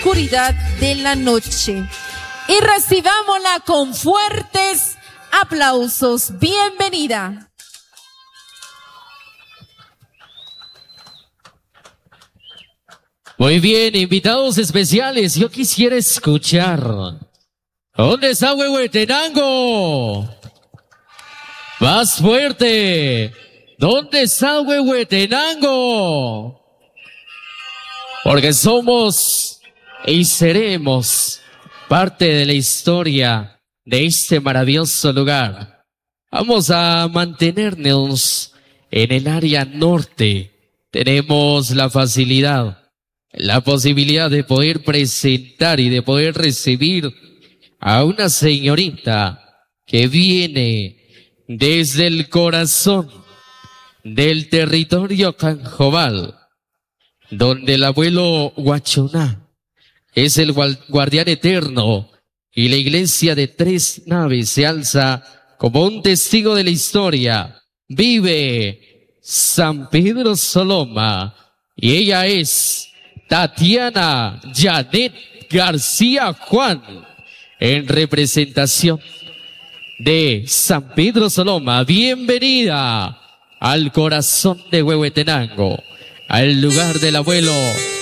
oscuridad de la noche. Y recibámosla con fuertes aplausos. Bienvenida. Muy bien, invitados especiales, yo quisiera escuchar. ¿Dónde está Huehuetenango? Más fuerte. ¿Dónde está Huehuetenango? Porque somos y seremos parte de la historia de este maravilloso lugar. Vamos a mantenernos en el área norte. Tenemos la facilidad, la posibilidad de poder presentar y de poder recibir a una señorita que viene desde el corazón del territorio Canjobal, donde el abuelo Huachoná es el guardián eterno y la iglesia de 3 naves se alza como un testigo de la historia. Vive San Pedro Soloma y ella es Tatiana Janet García Juan en representación de San Pedro Soloma. Bienvenida al corazón de Huehuetenango, al lugar del abuelo